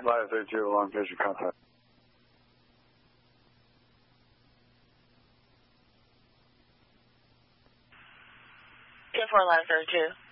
Line 32, long vision contact. 10-4, line 32.